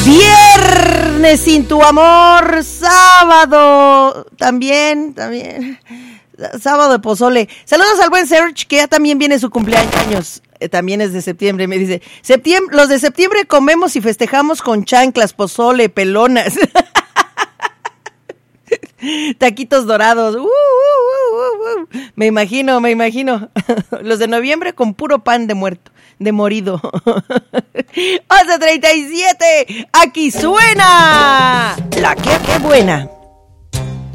Viernes sin tu amor, sábado, también, sábado de pozole. Saludos al buen Serge, que ya también viene su cumpleaños, también es de septiembre, me dice, los de septiembre comemos y festejamos con chanclas, pozole, pelonas, taquitos dorados, me imagino, los de noviembre con puro pan de muerto. De morido. 11:37. Aquí suena la que buena.